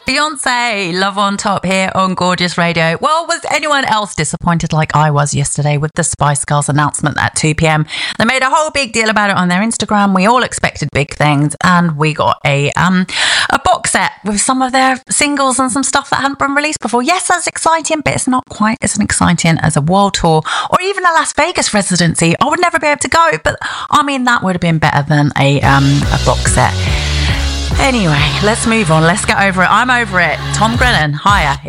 Beyonce, Love on Top here on Gorgeous Radio. Well, was anyone else disappointed like I was yesterday with the Spice Girls announcement at 2 p.m? They made a whole big deal about it on their Instagram. We all expected big things, and we got a box set with some of their singles and some stuff that hadn't been released before. Yes, that's exciting, but it's not quite as exciting as a world tour or even a Las Vegas residency. I would never be able to go, but I mean, that would have been better than a box set. Anyway, let's move on. Let's get over it. I'm over it. Tom Grennan, hiya.